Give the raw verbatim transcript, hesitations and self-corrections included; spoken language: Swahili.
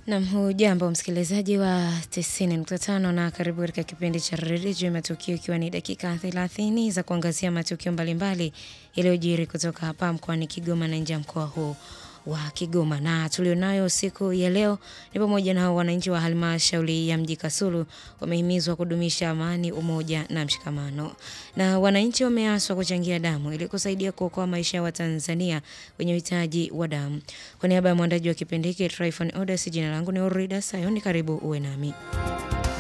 Naam, hujambo msikilizaji wa tisini nukta tano na karibu katika kipindi cha redio matukio, ikiwa ni dakika thelathini za kuangazia matukio mbalimbali yaliyojiri kutoka hapa mkoani Kigoma na nje ya mkoa huu wa Kigoma. Na tulionayo siku ya leo ni pamoja na wananchi wa halmashauri ya mji Kasulu wamehimizwa kudumisha amani, umoja na mshikamano. Na wananchi wameaswa kuchangia damu ili kusaidia kuokoa maisha ya Watanzania wenye uhitaji wa damu. Kwa niaba ya mwandaji wa kipindi hiki Tryphon Odes, jina langu ni Orida Sayoni, karibu uwe nami.